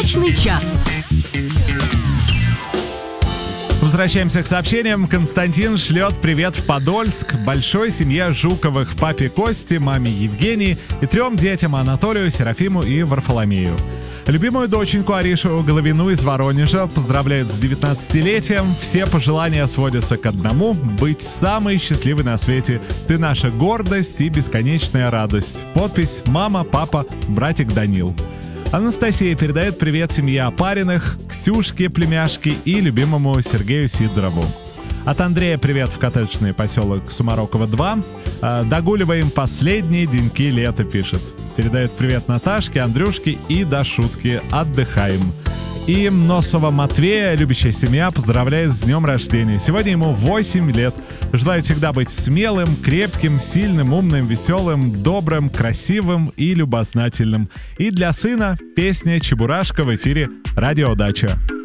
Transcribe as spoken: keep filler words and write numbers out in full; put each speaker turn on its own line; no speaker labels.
Удачный час.
Возвращаемся к сообщениям. Константин шлет привет в Подольск большой семье Жуковых, папе Косте, маме Евгении и трем детям Анатолию, Серафиму и Варфоломею. Любимую доченьку Аришу Головину из Воронежа поздравляют с девятнадцатилетием. Все пожелания сводятся к одному — быть самой счастливой на свете. Ты наша гордость и бесконечная радость. Подпись: мама, папа, братик Данил. Анастасия передает привет семье Опариных, Ксюшке, племяшке и любимому Сергею Сидорову. От Андрея привет в коттеджный поселок Сумароково два. Догуливаем последние деньки лета, пишет. Передает привет Наташке, Андрюшке и Дашутке. Отдыхаем. И Носова Матвея, любящая семья, поздравляет с днем рождения. Сегодня ему восемь лет. Желаю всегда быть смелым, крепким, сильным, умным, веселым, добрым, красивым и любознательным. И для сына песня «Чебурашка» в эфире «Радио Дача».